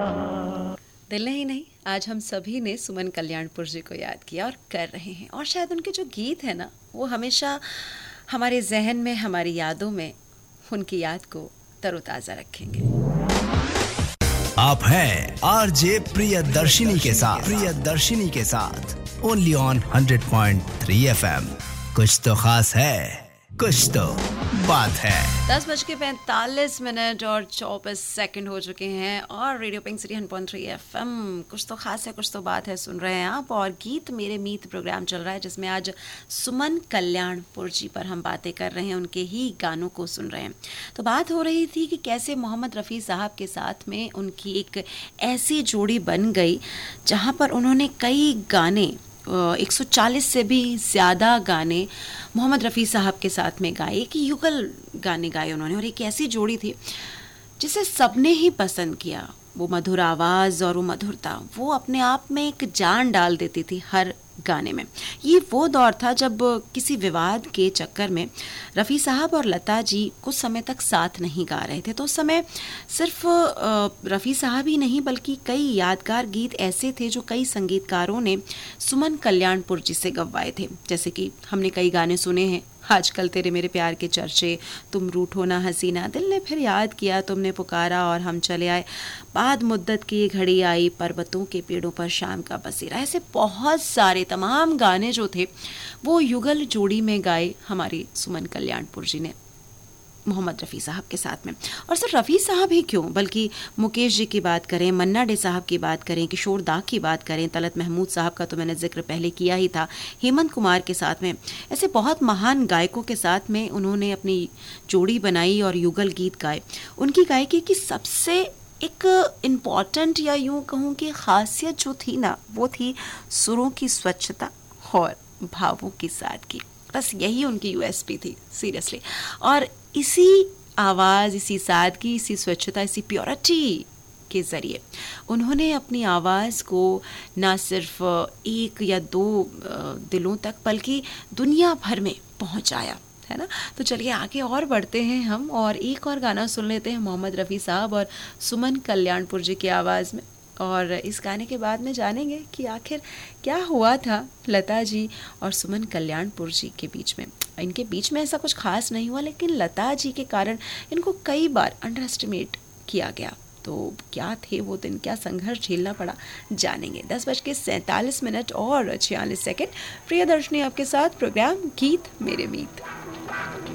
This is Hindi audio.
दिल ने ही नहीं, आज हम सभी ने सुमन कल्याणपुर जी को याद किया और कर रहे हैं। और शायद उनके जो गीत है ना, वो हमेशा हमारे जहन में, हमारी यादों में उनकी याद को तरोताज़ा रखेंगे। आप हैं आरजे प्रियदर्शिनी के साथ ओनली ऑन 100.3 FM। कुछ तो खास है, कुछ तो बात है। 10:45 और 24 हो चुके हैं और रेडियो पिंक सिटी 100.3 FM कुछ तो खास है, कुछ तो बात है सुन रहे हैं आप। और गीत मेरे मीत प्रोग्राम चल रहा है, जिसमें आज सुमन कल्याणपुर जी पर हम बातें कर रहे हैं, उनके ही गानों को सुन रहे हैं। तो बात हो रही थी कि कैसे मोहम्मद रफ़ी साहब के साथ में उनकी एक ऐसी जोड़ी बन गई जहाँ पर उन्होंने कई गाने 140 से भी ज़्यादा गाने मोहम्मद रफ़ी साहब के साथ में गाए, कि युगल गाने गाए उन्होंने। और एक ऐसी जोड़ी थी जिसे सबने ही पसंद किया। वो मधुर आवाज़ और वो मधुरता, वो अपने आप में एक जान डाल देती थी हर गाने में। ये वो दौर था जब किसी विवाद के चक्कर में रफ़ी साहब और लता जी कुछ समय तक साथ नहीं गा रहे थे। तो उस समय सिर्फ रफ़ी साहब ही नहीं, बल्कि कई यादगार गीत ऐसे थे जो कई संगीतकारों ने सुमन कल्याणपुर जी से गवाए थे। जैसे कि हमने कई गाने सुने हैं, आजकल तेरे मेरे प्यार के चर्चे, तुम रूठो ना हसीना, दिल ने फिर याद किया, तुमने पुकारा और हम चले आए, बाद मुद्दत की ये घड़ी आई, पर्वतों के पेड़ों पर शाम का बसेरा। ऐसे बहुत सारे तमाम गाने जो थे वो युगल जोड़ी में गाए हमारी सुमन कल्याणपुर जी ने मोहम्मद रफ़ी साहब के साथ में। और सिर्फ रफ़ी साहब ही क्यों, बल्कि मुकेश जी की बात करें, मन्ना डे साहब की बात करें, किशोर दा की बात करें, तलत महमूद साहब का तो मैंने जिक्र पहले किया ही था, हेमंत कुमार के साथ में, ऐसे बहुत महान गायकों के साथ में उन्होंने अपनी जोड़ी बनाई और युगल गीत गाए। उनकी गायकी की सबसे एक इम्पॉर्टेंट या यूँ कहूँ कि ख़ासियत जो थी ना, वो थी सुरों की स्वच्छता और भावों की सादगी। बस यही उनकी यूएसपी थी, सीरियसली। और इसी आवाज़, इसी सादगी, इसी स्वच्छता, इसी प्योरिटी के ज़रिए उन्होंने अपनी आवाज़ को ना सिर्फ एक या दो दिलों तक, बल्कि दुनिया भर में पहुंचाया, है ना। तो चलिए आगे और बढ़ते हैं हम, और एक और गाना सुन लेते हैं मोहम्मद रफ़ी साहब और सुमन कल्याणपुर जी की आवाज़ में। और इस गाने के बाद में जानेंगे कि आखिर क्या हुआ था लता जी और सुमन कल्याणपुर जी के बीच में। इनके बीच में ऐसा कुछ खास नहीं हुआ, लेकिन लता जी के कारण इनको कई बार अंडर एस्टिमेट किया गया। तो क्या थे वो दिन, क्या संघर्ष झेलना पड़ा, जानेंगे। 10:47 और 46। प्रियदर्शनी आपके साथ, प्रोग्राम गीत मेरे मीत।